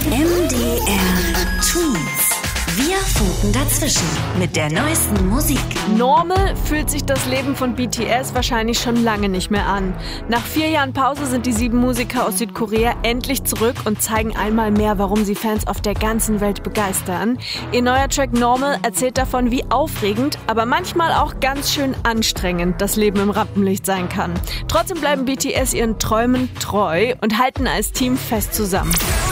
MDR Twins. Wir funken dazwischen mit der neuesten Musik. Normal fühlt sich das Leben von BTS wahrscheinlich schon lange nicht mehr an. Nach 4 Jahren Pause sind die 7 Musiker aus Südkorea endlich zurück und zeigen einmal mehr, warum sie Fans auf der ganzen Welt begeistern. Ihr neuer Track Normal erzählt davon, wie aufregend, aber manchmal auch ganz schön anstrengend das Leben im Rampenlicht sein kann. Trotzdem bleiben BTS ihren Träumen treu und halten als Team fest zusammen.